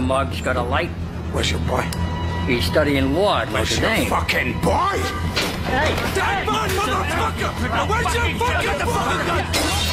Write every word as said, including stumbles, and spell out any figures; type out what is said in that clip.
mug's got a light. Where's your boy? He's studying law at Where's Notre your Dame. fucking boy? Hey! That man, motherfucker! Where's your fucking boy?